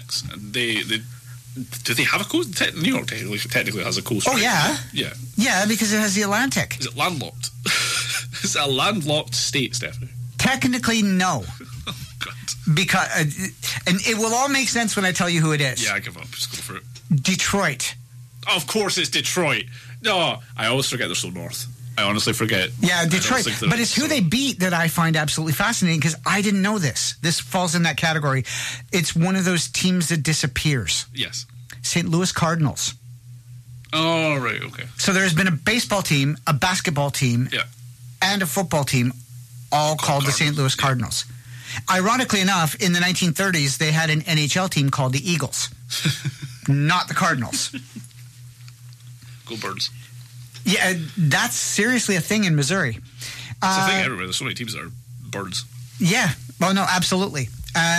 Atlantics. And they do they have a coast? New York technically has a coast. Oh, right? yeah. Yeah. Yeah, because it has the Atlantic. Is it landlocked? Is it a landlocked state, Stephanie? Technically, no. Oh, God. Because, and it will all make sense when I tell you who it is. Yeah, I give up. Just go for it. Detroit. Of course it's Detroit. No, I always forget they're so north. I honestly forget. Yeah, Detroit. But it's who they beat that I find absolutely fascinating because I didn't know this. This falls in that category. It's one of those teams that disappears. Yes. St. Louis Cardinals. Oh, right, okay. So there's been a baseball team, a basketball team, and a football team, all called the St. Louis Cardinals. Ironically enough, in the 1930s, they had an NHL team called the Eagles, not the Cardinals. Go Birds. Yeah, that's seriously a thing in Missouri. It's a thing everywhere. There's so many teams that are birds. Yeah. Well, no, absolutely.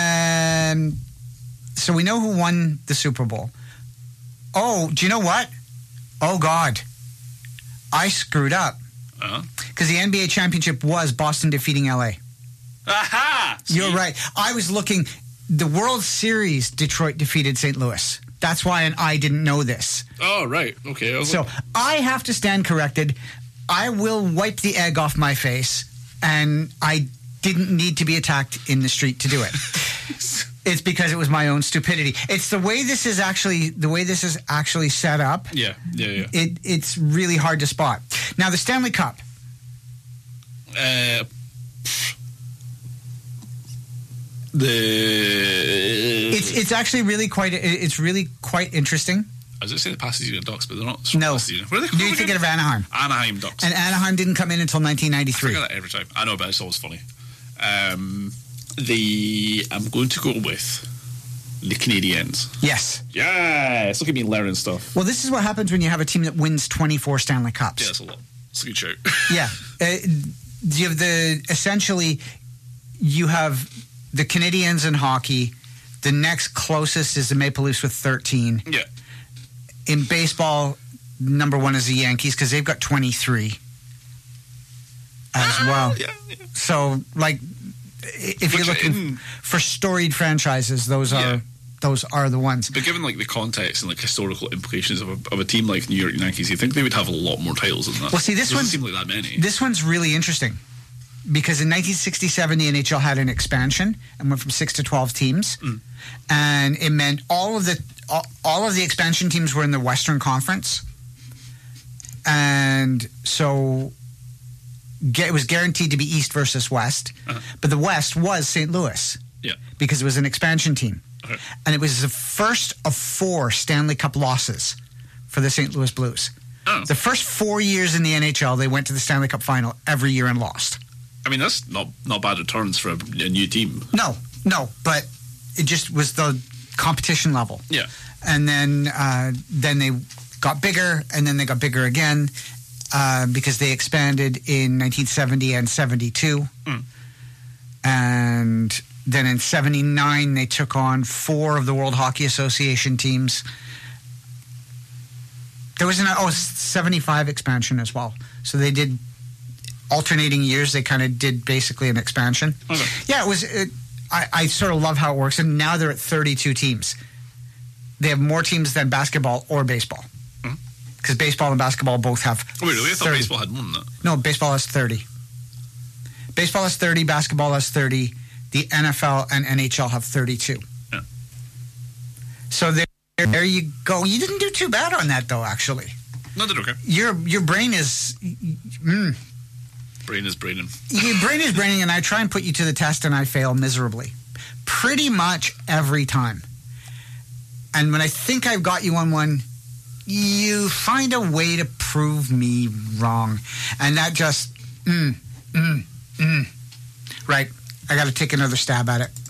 So we know who won the Super Bowl. Oh, do you know what? Oh, God. I screwed up. Because the NBA championship was Boston defeating LA. Aha! You're right. I was looking. The World Series, Detroit defeated St. Louis. That's why I didn't know this. Oh, right. Okay. So I have to stand corrected. I will wipe the egg off my face, and I didn't need to be attacked in the street to do it. It's because it was my own stupidity. It's the way this is actually set up. Yeah. It's really hard to spot. Now the Stanley Cup. It's actually really quite interesting. I was going to say the Pasadena Ducks, but they're not. No. Pasadena. Where are they? You're thinking of Anaheim. Anaheim Ducks. And Anaheim didn't come in until 1993. I forget that every time. I know, but it's always funny. I'm going to go with the Canadiens. Yes. Yes. Look at me learning stuff. Well, this is what happens when you have a team that wins 24 Stanley Cups. Yeah, that's a lot. It's a good shout. Yeah. You have you have the Canadiens in hockey. The next closest is the Maple Leafs with 13. Yeah. In baseball, number one is the Yankees because they've got 23 as well. Yeah. So, like, if you're looking for storied franchises, those are the ones. But given like the context and like historical implications of a team like New York Yankees, you think they would have a lot more titles than that. Well, see, this one doesn't seem like that many. This one's really interesting because in 1967 the NHL had an expansion and went from 6 to 12 teams, and it meant all of the expansion teams were in the Western Conference, and so it was guaranteed to be East versus West, but the West was St. Louis, because it was an expansion team, and it was the first of 4 Stanley Cup losses for the St. Louis Blues. The first 4 years in the NHL, they went to the Stanley Cup final every year and lost. I mean, that's not bad returns for a new team. No, but it just was the competition level. Yeah. And then they got bigger, and then they got bigger again because they expanded in 1970 and 72. And then in 79, they took on 4 of the World Hockey Association teams. There was 75 expansion as well. So they did alternating years. They kind of did basically an expansion. Okay. Yeah, it was. I sort of love how it works. And now they're at 32 teams. They have more teams than basketball or baseball. Because baseball and basketball both have. Oh, wait, really? I thought baseball had more than that. No, baseball has 30. Baseball has 30, basketball has 30. The NFL and NHL have 32. Yeah. So there you go. You didn't do too bad on that, though, actually. No, did okay. Your brain is... Brain is braining. Your brain is braining, and I try and put you to the test, and I fail miserably. Pretty much every time. And when I think I've got you on one, you find a way to prove me wrong. And that just... Right. I got to take another stab at it.